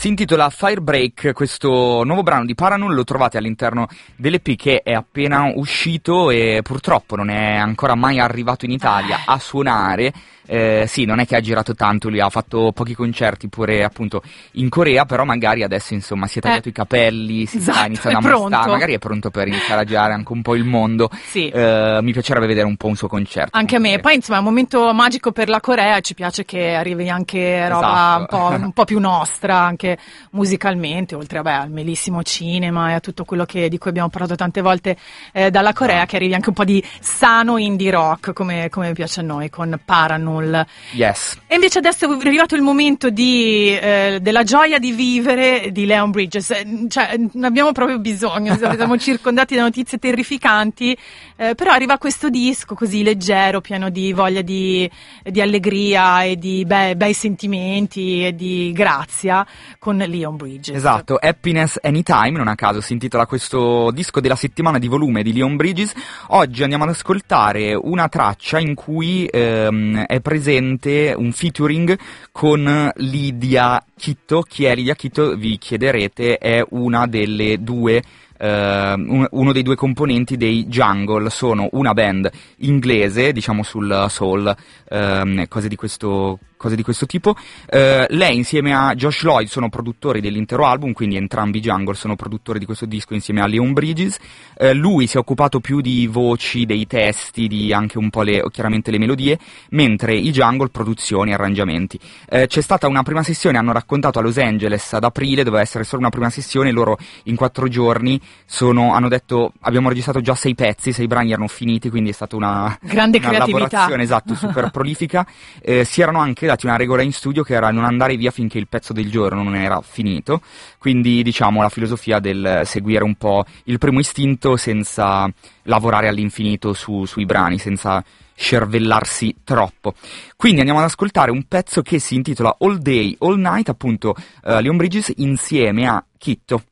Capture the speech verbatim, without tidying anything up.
Si intitola Firebreak, questo nuovo brano di Parannoul, lo trovate all'interno dell'E P che è appena uscito e purtroppo non è ancora mai arrivato in Italia a suonare. Eh, sì, non è che ha girato tanto, lui ha fatto pochi concerti pure appunto in Corea, però magari adesso insomma si è tagliato eh, i capelli, si esatto, sta iniziando a mostrare, magari è pronto per iniziare a girare anche un po' il mondo. Sì. Eh, mi piacerebbe vedere un po' un suo concerto. Anche a me, poi insomma è un momento magico per la Corea, ci piace che arrivi anche roba esatto. un, po', un po' più nostra, anche musicalmente, oltre vabbè, al bellissimo cinema e a tutto quello che, di cui abbiamo parlato tante volte eh, dalla Corea, ah. che arrivi anche un po' di sano indie rock, come, come piace a noi, con Parannoul. Yes. E invece adesso è arrivato il momento di, eh, della gioia di vivere di Leon Bridges, cioè ne abbiamo proprio bisogno, siamo circondati da notizie terrificanti, eh, però arriva questo disco così leggero, pieno di voglia di, di allegria e di be- bei sentimenti e di grazia con Leon Bridges. Esatto, Happiness Anytime, non a caso si intitola questo disco della settimana di volume di Leon Bridges. Oggi andiamo ad ascoltare una traccia in cui ehm, è presente un featuring con Lydia Kitto. Chi è Lydia Kitto? Vi chiederete, è una delle due Uh, uno dei due componenti dei Jungle, sono una band inglese, diciamo sul soul, uh, cose di questo cose di questo tipo. Uh, lei insieme a Josh Lloyd sono produttori dell'intero album, quindi entrambi i Jungle sono produttori di questo disco insieme a Leon Bridges. Uh, lui si è occupato più di voci, dei testi, di anche un po' le, chiaramente le melodie, mentre i Jungle produzioni e arrangiamenti. Uh, c'è stata una prima sessione, hanno raccontato a Los Angeles ad aprile, doveva essere solo una prima sessione, loro in quattro giorni Sono, hanno detto abbiamo registrato già sei pezzi, sei brani erano finiti, quindi è stata una grande una creatività, lavorazione, esatto, super prolifica. Eh, si erano anche dati una regola in studio che era non andare via finché il pezzo del giorno non era finito, quindi diciamo la filosofia del seguire un po' il primo istinto senza lavorare all'infinito su, sui brani, senza scervellarsi troppo. Quindi andiamo ad ascoltare un pezzo che si intitola All Day, All Night, appunto uh, Leon Bridges insieme a Kitto.